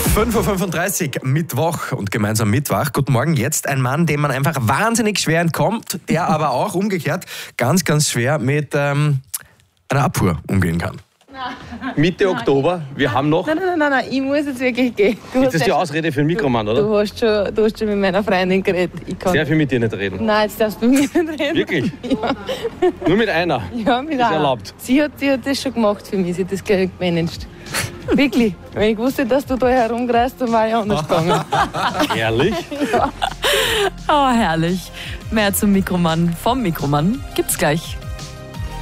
5.35 Uhr, Mittwoch und gemeinsam Mittwoch. Guten Morgen, jetzt ein Mann, dem man einfach wahnsinnig schwer entkommt, der aber auch umgekehrt ganz, ganz schwer mit einer Abfuhr umgehen kann. Mitte Oktober, wir haben noch... Nein, ich muss jetzt wirklich gehen. Ist das die Ausrede für den Mikromann, oder? Du hast schon mit meiner Freundin geredet. Ich kann Sehr viel mit dir nicht reden. Nein, jetzt darfst du mit mir nicht reden. Wirklich? Ja. Nur mit einer? Ja, mit Ist einer. erlaubt. Sie hat das schon gemacht für mich, sie hat das gleich gemanagt. Wirklich. Wenn ich wusste, dass du da herumkreist, dann war ich anders gegangen. Ehrlich? Ja. Oh, herrlich. Mehr zum Mikromann vom Mikromann gibt's gleich.